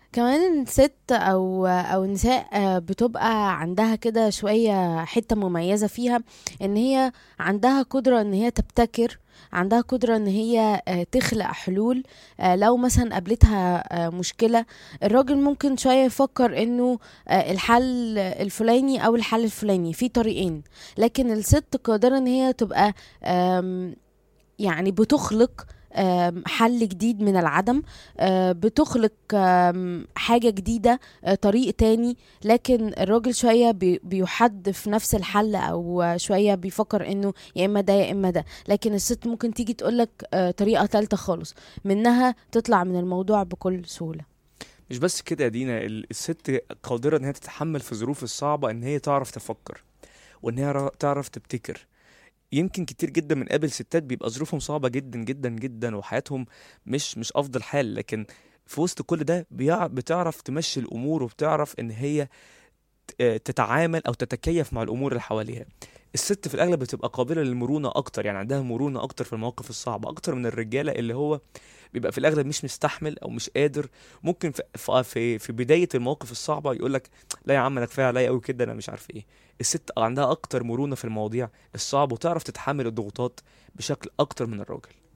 كمان الست او النساء بتبقى عندها كده شوية حتة مميزة فيها، ان هي عندها قدرة ان هي تبتكر، عندها قدرة ان هي تخلق حلول. لو مثلا قابلتها مشكلة، الراجل ممكن شوية يفكر انه الحل الفلاني او الحل الفلاني في طريقين، لكن الست قادرة ان هي تبقى آم، يعني بتخلق حل جديد من العدم، بتخلق حاجة جديدة، طريق تاني. لكن الراجل شوية بيحد في نفس الحل، أو شوية بيفكر إنه يا إما ده يا إما ده. لكن الست ممكن تيجي تقولك طريقة تالتة خالص، منها تطلع من الموضوع بكل سهولة. مش بس كده يا دينا، الست قادرة ان هي تتحمل في الظروف الصعبة، ان هي تعرف تفكر، وان هي تعرف تبتكر. يمكن كتير جدا من قابل ستات بيبقى ظروفهم صعبة جدا جدا جدا، وحياتهم مش افضل حال، لكن في وسط كل ده بتعرف تمشي الامور، وبتعرف ان هي تتعامل او تتكيف مع الامور اللي حواليها. الست في الاغلب بتبقى قابله للمرونه اكتر، يعني عندها مرونه اكتر في المواقف الصعبه اكتر من الرجاله، اللي هو بيبقى في الاغلب مش مستحمل او مش قادر. ممكن في بدايه المواقف الصعبه يقول لك لا يا عم انا كفايه عليا قوي كده، انا مش عارف ايه. الست عندها اكتر مرونه في المواضيع الصعبه، وتعرف تتحمل الضغوطات بشكل اكتر من الراجل.